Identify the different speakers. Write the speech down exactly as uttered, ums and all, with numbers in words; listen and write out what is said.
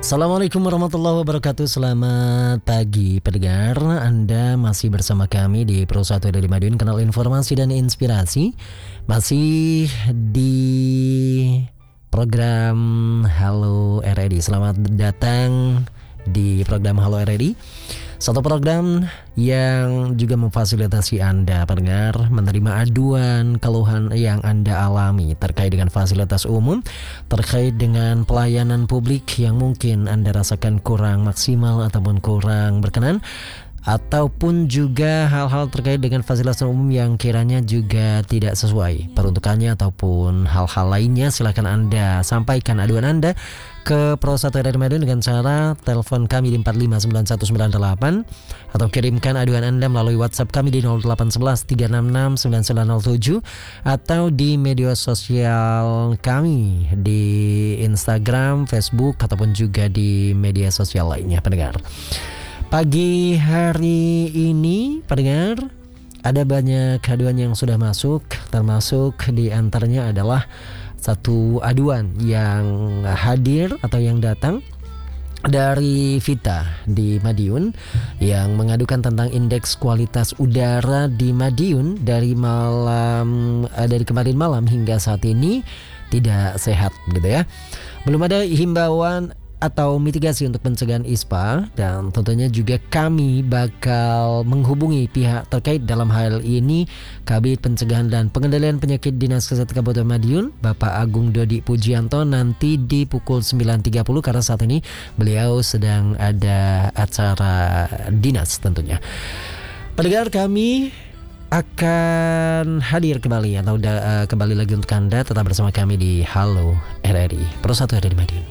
Speaker 1: Assalamualaikum warahmatullahi wabarakatuh. Selamat pagi pendengar. Anda masih bersama kami di Pro satu dari Madiun, kanal informasi dan inspirasi. Masih di program Halo R R I. Selamat datang di program Halo R R I, satu program yang juga memfasilitasi Anda pendengar menerima aduan keluhan yang Anda alami terkait dengan fasilitas umum, terkait dengan pelayanan publik yang mungkin Anda rasakan kurang maksimal ataupun kurang berkenan, ataupun juga hal-hal terkait dengan fasilitas umum yang kiranya juga tidak sesuai peruntukannya ataupun hal-hal lainnya. Silakan Anda sampaikan aduan Anda ke Pro satu dari Madiun dengan cara telepon kami di empat lima sembilan satu sembilan delapan atau kirimkan aduan Anda melalui WhatsApp kami di nol delapan satu satu tiga enam enam sembilan sembilan nol tujuh atau di media sosial kami di Instagram, Facebook ataupun juga di media sosial lainnya pendengar. Pagi hari ini pendengar, ada banyak aduan yang sudah masuk, termasuk di antaranya adalah satu aduan yang hadir atau yang datang dari Vita di Madiun yang mengadukan tentang indeks kualitas udara di Madiun dari malam eh, dari kemarin malam hingga saat ini tidak sehat gitu ya. Belum ada himbauan atau mitigasi untuk pencegahan I S P A, dan tentunya juga kami bakal menghubungi pihak terkait dalam hal ini Kabid Pencegahan dan Pengendalian Penyakit Dinas Kesehatan Kabupaten Madiun, Bapak Agung Dodi Pujianto, nanti di pukul sembilan tiga puluh karena saat ini beliau sedang ada acara dinas tentunya. Pendengar, kami akan hadir kembali atau uh, kembali lagi untuk Anda. Tetap bersama kami di Halo R R I Pro satu dari Madiun.